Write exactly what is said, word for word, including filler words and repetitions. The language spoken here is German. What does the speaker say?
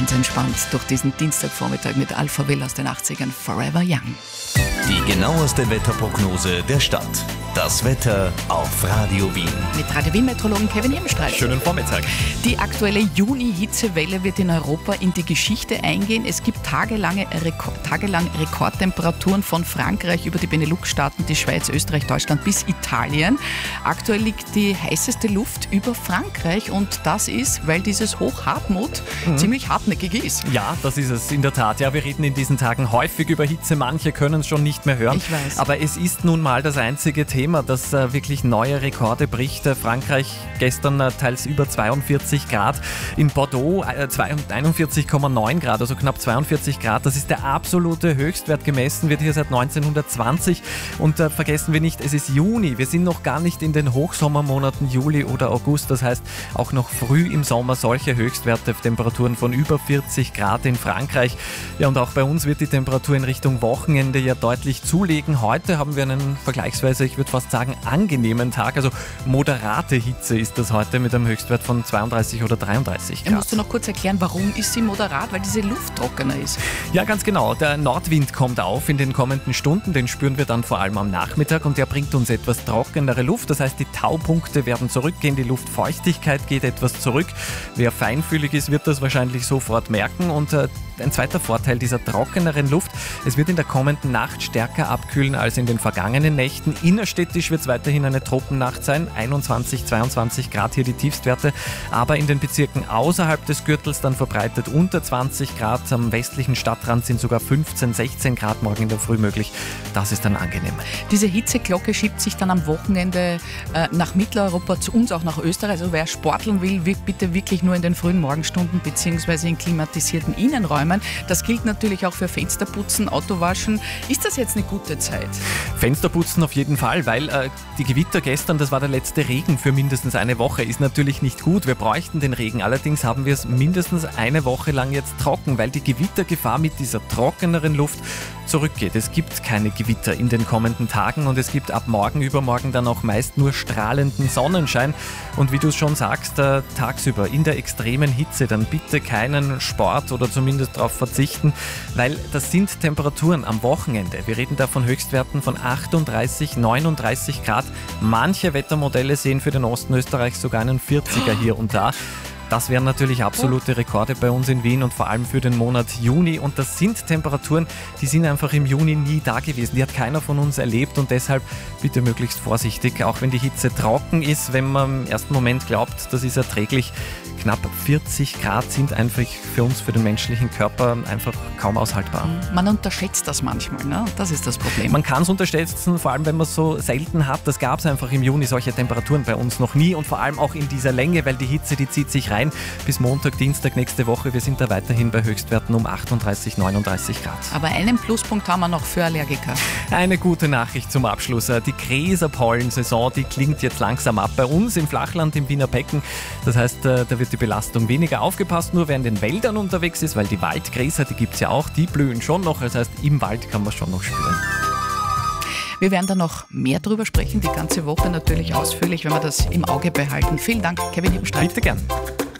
ganz entspannt durch diesen Dienstagvormittag mit Alpha Will aus den achtzigern, Forever Young. Die genaueste Wetterprognose der Stadt. Das Wetter auf Radio Wien. Mit Radio Wien-Meteorologen Kevin Ebenstreit. Schönen Vormittag. Die aktuelle Juni-Hitzewelle wird in Europa in die Geschichte eingehen. Es gibt tagelange Rekord, tagelang Rekordtemperaturen von Frankreich über die Benelux-Staaten, die Schweiz, Österreich, Deutschland bis Italien. Aktuell liegt die heißeste Luft über Frankreich und das ist, weil dieses Hoch Hartmut mhm. ziemlich hartnäckig ist. Ja, das ist es in der Tat. Ja, wir reden in diesen Tagen häufig über Hitze. Manche können es schon nicht mehr hören. Ich weiß. Aber es ist nun mal das einzige Thema, das äh, wirklich neue Rekorde bricht. Äh, Frankreich gestern äh, teils über zweiundvierzig Grad. In Bordeaux äh, einundvierzig Komma neun Grad, also knapp zweiundvierzig Grad. Das ist der absolute Höchstwert. Gemessen wird hier seit neunzehnhundertzwanzig. Und äh, vergessen wir nicht, es ist Juni. Wir sind noch gar nicht in den Hochsommermonaten Juli oder August. Das heißt, auch noch früh im Sommer solche Höchstwerte, Temperaturen von über vierzig Grad in Frankreich. Ja, und auch bei uns wird die Temperatur in Richtung Wochenende ja deutlich zulegen. Heute haben wir einen vergleichsweise, ich würde fast sagen, angenehmen Tag. Also moderate Hitze ist das heute mit einem Höchstwert von zweiunddreißig oder dreiunddreißig Grad. Musst du noch kurz erklären, warum ist sie moderat? Weil diese Luft trockener ist. Ja, ganz genau. Der Nordwind kommt auf in den kommenden Stunden. Den spüren wir dann vor allem am Nachmittag und der bringt uns etwas trockenere Luft. Das heißt, die Taupunkte werden zurückgehen, die Luftfeuchtigkeit geht etwas zurück. Wer feinfühlig ist, wird das wahrscheinlich sofort merken. Und äh, ein zweiter Vorteil dieser trockeneren Luft, es wird in der kommenden Nacht stärker abkühlen als in den vergangenen Nächten. Innerstädtisch wird es weiterhin eine Tropennacht sein, einundzwanzig, zweiundzwanzig Grad hier die Tiefstwerte, aber in den Bezirken außerhalb des Gürtels dann verbreitet unter zwanzig Grad. Am westlichen Stadtrand sind sogar fünfzehn, sechzehn Grad morgen in der Früh möglich. Das ist dann angenehm. Diese Hitzeglocke schiebt sich dann am Wochenende äh, nach Mitteleuropa, zu uns auch nach Österreich. Also wer sporteln will, wird bitte wirklich nur in den frühen Morgenstunden bzw. in klimatisierten Innenräumen. Das gilt natürlich auch für Fensterputzen, Autowaschen. Ist das jetzt eine gute Zeit? Fensterputzen auf jeden Fall, weil äh, die Gewitter gestern, das war der letzte Regen für mindestens eine Woche, ist natürlich nicht gut. Wir bräuchten den Regen. Allerdings haben wir es mindestens eine Woche lang jetzt trocken, weil die Gewittergefahr mit dieser trockeneren Luft zurückgeht. Es gibt keine Gewitter in den kommenden Tagen und es gibt ab morgen, übermorgen dann auch meist nur strahlenden Sonnenschein. Und wie du es schon sagst, äh, tagsüber in der extremen Hitze dann bitte keinen Sport oder zumindest darauf verzichten, weil das sind Temperaturen am Wochenende. Wir reden da von Höchstwerten von achtunddreißig, neununddreißig Grad. Manche Wettermodelle sehen für den Osten Österreichs sogar einen vierziger hier und da. Das wären natürlich absolute Rekorde bei uns in Wien und vor allem für den Monat Juni. Und das sind Temperaturen, die sind einfach im Juni nie da gewesen. Die hat keiner von uns erlebt und deshalb bitte möglichst vorsichtig, auch wenn die Hitze trocken ist, wenn man im ersten Moment glaubt, das ist erträglich. Knapp vierzig Grad sind einfach für uns, für den menschlichen Körper einfach kaum aushaltbar. Man unterschätzt das manchmal, ne? Das ist das Problem. Man kann es unterschätzen, vor allem wenn man es so selten hat. Das gab es einfach im Juni, solche Temperaturen bei uns noch nie und vor allem auch in dieser Länge, weil die Hitze, die zieht sich rein bis Montag, Dienstag nächste Woche. Wir sind da weiterhin bei Höchstwerten um achtunddreißig, neununddreißig Grad. Aber einen Pluspunkt haben wir noch für Allergiker. Eine gute Nachricht zum Abschluss. Die Gräserpollensaison, die klingt jetzt langsam ab bei uns im Flachland, im Wiener Becken. Das heißt, da wird die Belastung weniger aufgepasst, nur wer in den Wäldern unterwegs ist, weil die Waldgräser, die gibt es ja auch, die blühen schon noch. Das heißt, im Wald kann man schon noch spüren. Wir werden da noch mehr drüber sprechen, die ganze Woche natürlich ausführlich, wenn wir das im Auge behalten. Vielen Dank, Kevin Ebenstreit. Bitte gern.